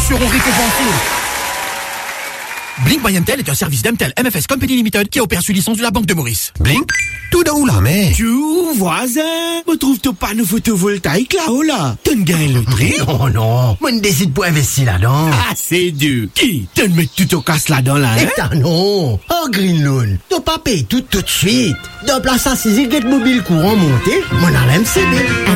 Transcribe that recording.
seront récompensés. Blink by MTEL est un service d'MTEL MFS Company Limited qui opère sous licence de la Banque de Maurice. Blink? Tout dans là, mais... Tu, voisin, me trouve ton panneau photovoltaïque là-haut là? T'as une gain le prix? Non, non, moi ne décide pas investir là-dedans. Ah, c'est dur. Qui? T'as de mettre tout au casse là-dedans là, hein? T'as non. Oh, Green Loan, t'as pas payé tout de suite. De place à 6 mobile courant monté, mon alarme CD.